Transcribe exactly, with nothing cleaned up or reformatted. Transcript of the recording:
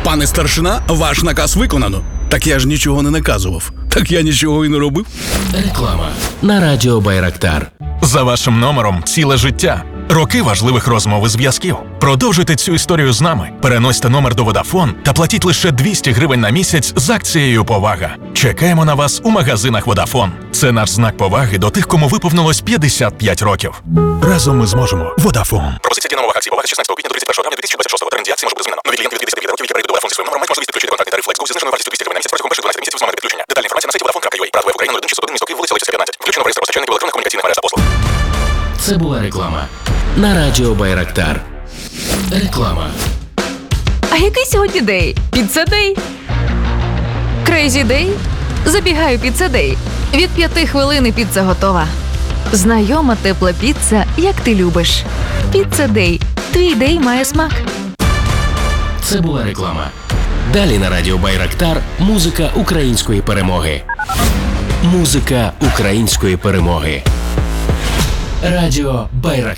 Пане старшина, ваш наказ виконано. Так я ж нічого не наказував. Так я нічого і не робив. Реклама на радіо Байрактар. За вашим номером ціле життя. Роки важливих розмов і зв'язків. Продовжуйте цю історію з нами. Переносьте номер до Vodafone та платіть лише двісті гривень на місяць з акцією «Повага». Чекаємо на вас у магазинах Vodafone. Це наш знак поваги до тих, кому виповнилось п'ятдесят п'ять років. Разом ми зможемо. Vodafone. Пропозиція дія нових акцій «Повага» з шістнадцятого квітня до тридцять першого травня дві тисячі двадцять шостого. Термін дії акції може бути змінено. Нові клієнти від п'ятдесят дев'ять років, які перейдуть до Vodafone зі своїм номером, мають можливість підключити контактний тариф FlexGo зі зниженою вартістю двісті гривень на місяць протягом перших дванадцяти місяців з моменту підключення. Детальна інформація на сайті vodafone крапка ua. Правда, в Україні нуль один шістсот один місто Київ, вулиця Лисицька, п'ятнадцять. Включено в реєстр постачальників електронних комунікаційних мереж та послуг. Це була реклама на радіо Байрактар. Реклама. А який сьогодні день? Піцца-дей? Крейзі дей? Забігаю піцца-дей. Від п'яти хвилин і піца готова. Знайома тепла піца, як ти любиш. Піцца-дей. Твій дей має смак. Це була реклама. Далі на радіо Байрактар музика української перемоги. Музика української перемоги. Радіо Байрактар.